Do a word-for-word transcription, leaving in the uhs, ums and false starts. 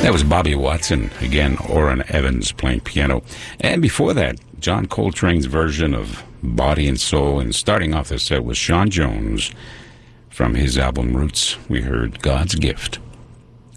That was Bobby Watson, again, Orrin Evans playing piano. And before that, John Coltrane's version of Body and Soul. And starting off the set was Sean Jones from his album Roots. We heard God's Gift.